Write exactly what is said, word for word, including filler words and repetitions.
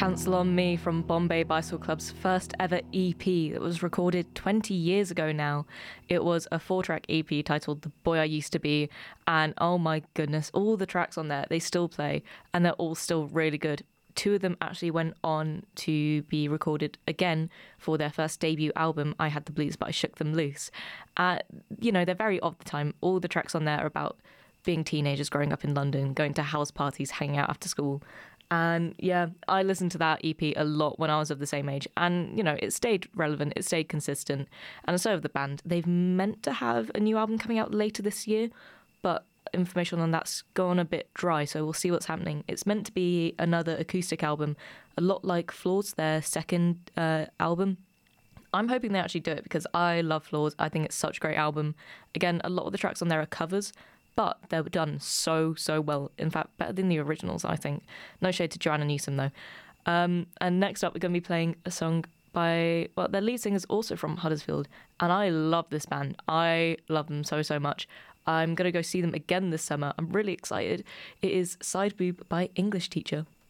Cancel on Me from Bombay Bicycle Club's first ever E P that was recorded twenty years ago now. It was a four-track E P titled The Boy I Used to Be, and oh my goodness, all the tracks on there, they still play, and they're all still really good. Two of them actually went on to be recorded again for their first debut album, I Had the Blues But I Shook Them Loose. Uh, you know, they're very of the time. All the tracks on there are about being teenagers growing up in London, going to house parties, hanging out after school. And yeah, I listened to that E P a lot when I was of the same age. And, you know, it stayed relevant, it stayed consistent. And so have the band. They've meant to have a new album coming out later this year, but information on that's gone a bit dry, so we'll see what's happening. It's meant to be another acoustic album, a lot like Flaws, their second uh, album. I'm hoping they actually do it because I love Flaws. I think it's such a great album. Again, a lot of the tracks on there are covers, but they were done so, so well. In fact, better than the originals, I think. No shade to Joanna Newsom, though. Um, and next up, we're going to be playing a song by, well, their lead singer is also from Huddersfield, and I love this band. I love them so, so much. I'm going to go see them again this summer. I'm really excited. It is Side Boob by English Teacher.